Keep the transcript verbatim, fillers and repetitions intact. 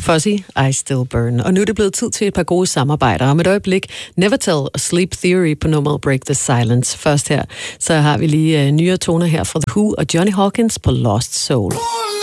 Fuzzy, I Still Burn. Og nu er det blevet tid til et par gode samarbejder. Om et øjeblik, Nevertell og Sleep Theory på nummeret Break the Silence. Først her, så har vi lige uh, nyere toner her fra The Who og Johnny Hawkins på Lost Soul.